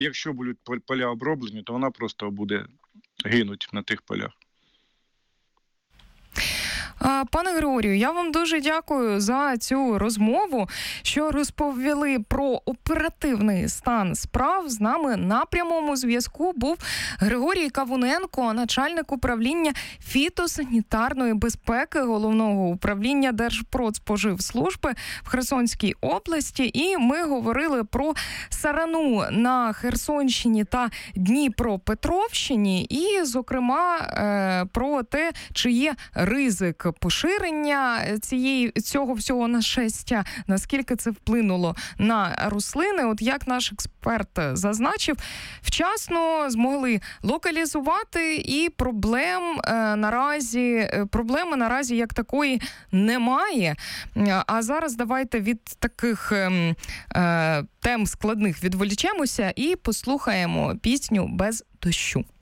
Якщо будуть поля оброблені, то вона просто буде гинуть на тих полях. Пане Григорію, я вам дуже дякую за цю розмову, що розповіли про оперативний стан справ. З нами на прямому зв'язку був Григорій Кавуненко, начальник управління фітосанітарної безпеки Головного управління Держпродспоживслужби в Херсонській області. І ми говорили про сарану на Херсонщині та Дніпропетровщині і, зокрема, про те, чи є ризик поширення цього всього нашестя, наскільки це вплинуло на рослини. От як наш експерт зазначив, вчасно змогли локалізувати, і проблеми наразі як такої немає. А зараз давайте від таких тем складних відволічемося і послухаємо пісню «Без дощу».